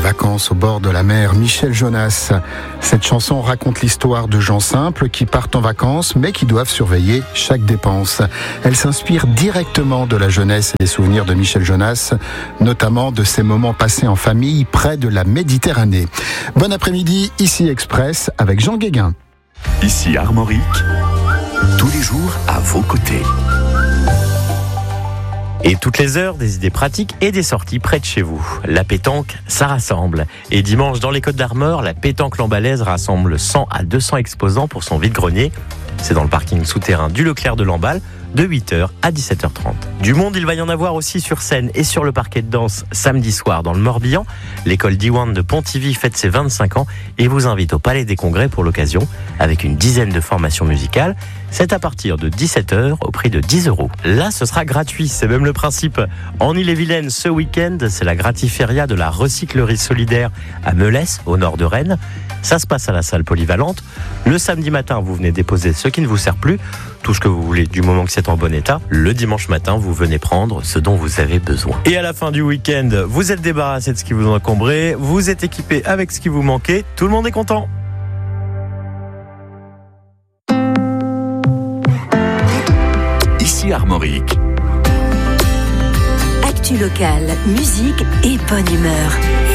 vacances au bord de la mer, Michel Jonas. Cette chanson raconte l'histoire de gens simples qui partent en vacances mais qui doivent surveiller chaque dépense. Elle s'inspire directement de la jeunesse et des souvenirs de Michel Jonas, notamment de ses moments passés en famille près de la Méditerranée. Bon après-midi, ici Express avec Jean Guéguin. Ici Armorique, tous les jours à vos côtés. Et toutes les heures, des idées pratiques et des sorties près de chez vous. La pétanque, ça rassemble. Et dimanche, dans les Côtes d'Armor, la pétanque Lamballaise rassemble 100 à 200 exposants pour son vide-grenier. C'est dans le parking souterrain du Leclerc de Lamballe, de 8h à 17h30. Du monde, il va y en avoir aussi sur scène et sur le parquet de danse samedi soir dans le Morbihan. L'école Diwan de Pontivy fête ses 25 ans et vous invite au Palais des Congrès pour l'occasion, avec une dizaine de formations musicales. C'est à partir de 17h au prix de 10 €. Là, ce sera gratuit, c'est même le principe. En Ille-et-Vilaine, ce week-end, c'est la gratiféria de la recyclerie solidaire à Melès, au nord de Rennes. Ça se passe à la salle polyvalente. Le samedi matin, vous venez déposer ce qui ne vous sert plus, tout ce que vous voulez du moment que c'est en bon état. Le dimanche matin, vous venez prendre ce dont vous avez besoin. Et à la fin du week-end, vous êtes débarrassé de ce qui vous encombrait, vous êtes équipé avec ce qui vous manquait, tout le monde est content. Ici Armorique. Actu locale, musique et bonne humeur.